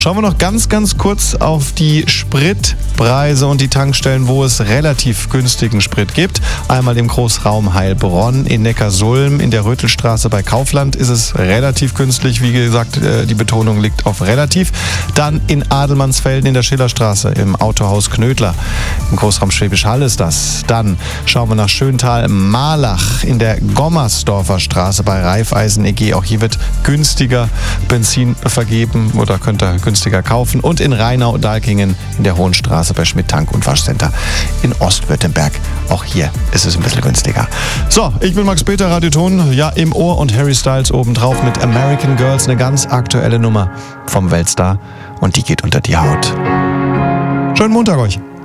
Schauen wir noch ganz kurz auf die Spritpreise und die Tankstellen, wo es relativ günstigen Sprit gibt. Einmal im Großraum Heilbronn, in Neckarsulm, in der Rötelstraße bei Kaufland ist es relativ günstig. Wie gesagt, die Betonung liegt auf relativ. Dann in Adelmannsfelden in der Schillerstraße im Autohaus Knödler. Im Großraum Schwäbisch Hall ist das. Dann schauen wir nach Schöntal-Malach in der Gommersdorfer Straße bei Raiffeisen EG. Auch hier wird günstiger Benzin vergeben oder könnt ihr günstiger kaufen. Und in Rheinau-Dalkingen in der Hohenstraße bei Schmidt Tank- und Waschcenter in Ostwürttemberg. Auch hier ist es ein bisschen günstiger. So, ich bin Max Peter, Radioton, ja im Ohr und Harry Styles obendrauf mit American Girls, eine ganz aktuelle Nummer vom Weltstar und die geht unter die Haut. Schönen Montag euch.